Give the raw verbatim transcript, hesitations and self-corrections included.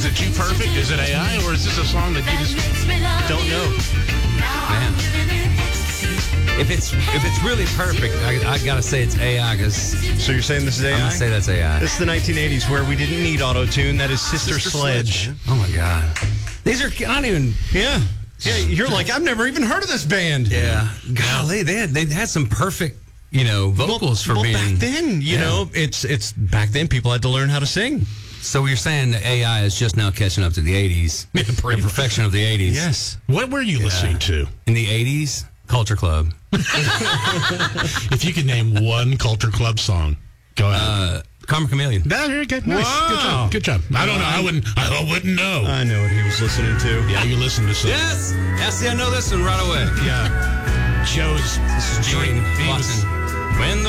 Is it too perfect? Is it A I? Or is this a song that you just don't know? Man. If it's if it's really perfect, I, I gotta say it's A I because So you're saying this is A I? I'm gonna say that's A I. This is the nineteen eighties where we didn't need auto-tune. That is Sister, Sister Sledge. Sledge. Oh my God, these are I don't even. Yeah. Yeah, you're like, I've never even heard of this band. Yeah, golly, they had they had some perfect, you know, vocals for well, being. back then, you Yeah. know, it's it's back then people had to learn how to sing. So you're saying that A I is just now catching up to the eighties, the perfection of the eighties. Yes. What were you listening to? In the eighties, Culture Club. If you could name one Culture Club song, go ahead. Uh, Karma Chameleon. That's very good. Nice. Wow. Good job. Good job. I don't know. I wouldn't. I wouldn't know. I know what he was listening to. Yeah, you listen to some. Yes. Yeah, see, I know this one right away. Yeah. Joe's. This is Joey he was- Watson. When the